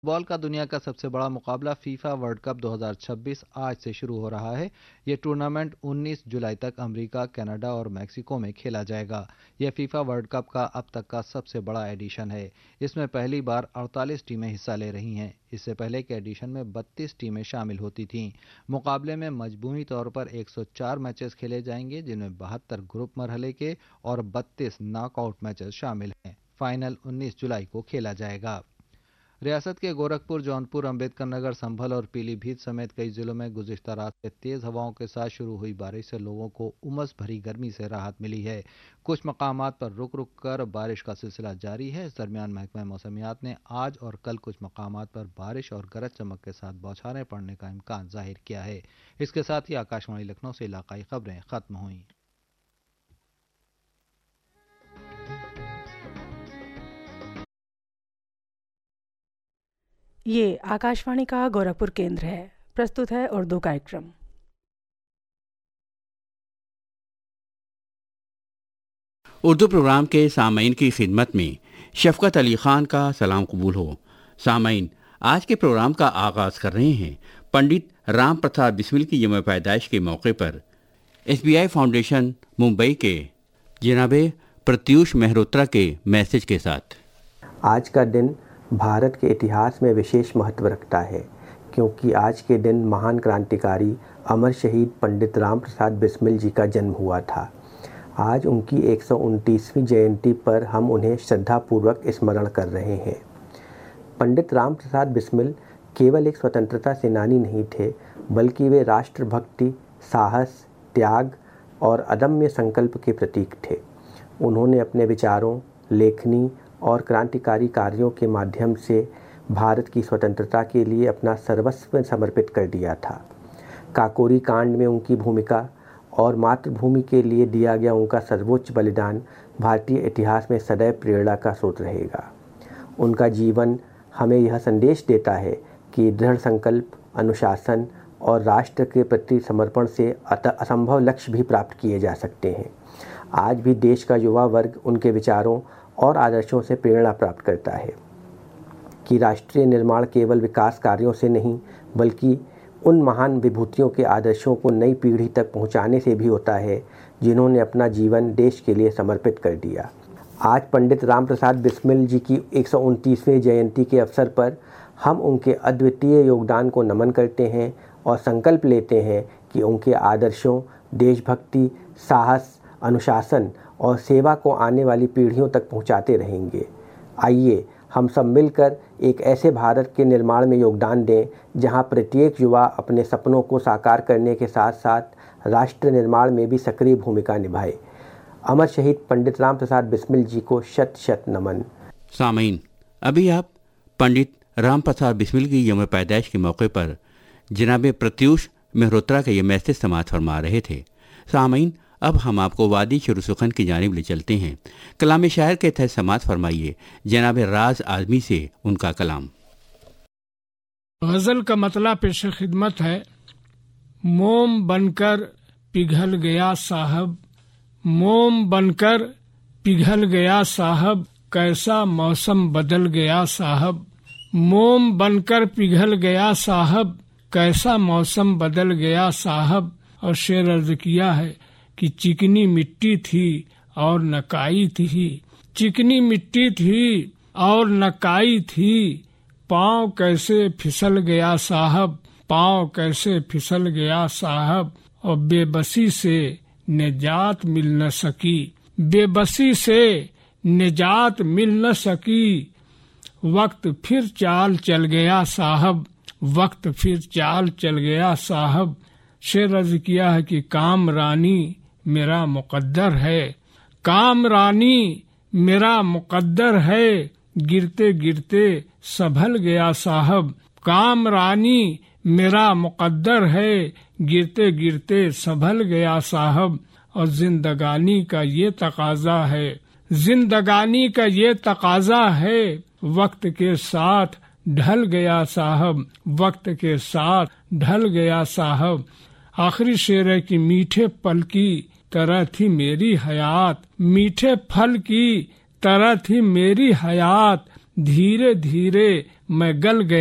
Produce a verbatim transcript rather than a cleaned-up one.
Football का दुनिया का सबसे बड़ा मुकाबला फीफा वर्ल्ड कप दो हज़ार छब्बीस आज से शुरू हो रहा है। ये टूर्नामेंट उन्नीस जुलाई तक अमेरिका, कनाडा और मैक्सिको में खेला जाएगा। यह फीफा वर्ल्ड कप का अब तक का सबसे बड़ा एडिशन है। इसमें पहली बार अड़तालीस टीमें हिस्सा ले रही हैं। इससे पहले के एडिशन में बत्तीस टीमें शामिल होती थीं। मुकाबले में मजमूई तौर पर एक सौ चार मैचेस खेले जाएंगे, जिनमें बहत्तर ग्रुप मरहले के और बत्तीस नॉकआउट मैचेस शामिल हैं। फाइनल उन्नीस जुलाई को खेला जाएगा। रियासत के गोरखपुर, जौनपुर, अंबेडकर नगर, संभल और पीलीभीत समेत कई जिलों में गुज़िश्ता रात से तेज हवाओं के साथ शुरू हुई बारिश से लोगों को उमस भरी गर्मी से राहत मिली है। कुछ मकामात पर रुक रुक कर बारिश का सिलसिला जारी है। इस दरमियान महकमा मौसमियात ने आज और कल कुछ मकामात पर बारिश और गरज चमक के साथ बौछारें पड़ने का इम्कान जाहिर किया है। इसके साथ ही आकाशवाणी लखनऊ से इलाकाई खबरें खत्म हुई। ये आकाशवाणी का गोरखपुर केंद्र है। प्रस्तुत है उर्दू कार्यक्रम। उर्दू प्रोग्राम के सामईन की खिदमत में शफकत अली खान का सलाम कबूल हो। सामईन, आज के प्रोग्राम का आगाज़ कर रहे हैं पंडित राम प्रसाद बिस्मिल की यौम पैदाइश के मौके पर S B I foundation Mumbai के जनाबे प्रत्यूष मेहरोत्रा के मैसेज के साथ। आज का दिन भारत के इतिहास में विशेष महत्व रखता है, क्योंकि आज के दिन महान क्रांतिकारी अमर शहीद पंडित राम प्रसाद बिस्मिल जी का जन्म हुआ था। आज उनकी एक सौ उनतीसवीं जयंती पर हम उन्हें श्रद्धापूर्वक स्मरण कर रहे हैं। पंडित राम प्रसाद बिस्मिल केवल एक स्वतंत्रता सेनानी नहीं थे, बल्कि वे राष्ट्रभक्ति, साहस, त्याग और अदम्य संकल्प के प्रतीक थे। उन्होंने अपने विचारों, लेखनी और क्रांतिकारी कार्यों के माध्यम से भारत की स्वतंत्रता के लिए अपना सर्वस्व समर्पित कर दिया था। काकोरी कांड में उनकी भूमिका और मातृभूमि के लिए दिया गया उनका सर्वोच्च बलिदान भारतीय इतिहास में सदैव प्रेरणा का स्रोत रहेगा। उनका जीवन हमें यह संदेश देता है कि दृढ़ संकल्प, अनुशासन और राष्ट्र के प्रति समर्पण से असंभव लक्ष्य भी प्राप्त किए जा सकते हैं। आज भी देश का युवा वर्ग उनके विचारों और आदर्शों से प्रेरणा प्राप्त करता है कि राष्ट्रीय निर्माण केवल विकास कार्यों से नहीं, बल्कि उन महान विभूतियों के आदर्शों को नई पीढ़ी तक पहुंचाने से भी होता है, जिन्होंने अपना जीवन देश के लिए समर्पित कर दिया। आज पंडित राम प्रसाद बिस्मिल जी की एक सौ उनतीसवीं जयंती के अवसर पर हम उनके अद्वितीय योगदान को नमन करते हैं और संकल्प लेते हैं कि उनके आदर्शों, देशभक्ति, साहस, अनुशासन और सेवा को आने वाली पीढ़ियों तक पहुंचाते रहेंगे। आइए हम सब मिलकर एक ऐसे भारत के निर्माण में योगदान दें, जहां प्रत्येक युवा अपने सपनों को साकार करने के साथ साथ राष्ट्र निर्माण में भी सक्रिय भूमिका निभाए। अमर शहीद पंडित राम प्रसाद बिस्मिल जी को शत शत नमन। सामीन, अभी आप पंडित राम प्रसाद बिस्मिल की यौम पैदाइश के मौके पर जनाबे प्रत्यूष मेहरोत्रा का ये मैसेज समाअत फरमा रहे थे। सामीन, अब हम आपको वादी शुरू सुखन की जानिब ले चलते हैं। कलाम शायर के तहत समाअत फरमाइए जनाब राज आदमी से उनका कलाम। गज़ल का मतला पेश खिदमत है। मोम बनकर पिघल गया साहब, मोम बनकर पिघल गया साहब, कैसा मौसम बदल गया साहब। मोम बनकर पिघल गया साहब, कैसा मौसम बदल गया साहब। और शेर अर्ज किया है कि चिकनी मिट्टी थी और नकाई थी, चिकनी मिट्टी थी और नकाई थी, पाँव कैसे फिसल गया साहब, पाँव कैसे फिसल गया साहब। और बेबसी से निजात मिल न सकी, बेबसी से निजात मिल न सकी, वक्त फिर चाल चल गया साहब, वक्त फिर चाल चल गया साहब। शेर अर्ज किया है कि काम रानी मेरा मुकद्दर है, काम रानी मेरा मुकद्दर है, गिरते गिरते संभल गया साहब, काम रानी मेरा मुकद्दर है, गिरते गिरते संभल गया साहब। और जिंदगानी का ये तकाजा है, जिंदगानी का ये तकाजा है, वक्त के साथ ढल गया साहब, वक्त के साथ ढल गया साहब। आखिरी शेर है कि मीठे पल की तरह थी मेरी हयात, मीठे फल की तरह थी मेरी हयात, धीरे धीरे मैं गल गया